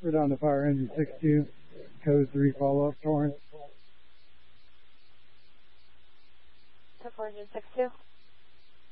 We're down to fire engine 6-2, code 3 follow-up, Torrance. To 4 engine 6-2.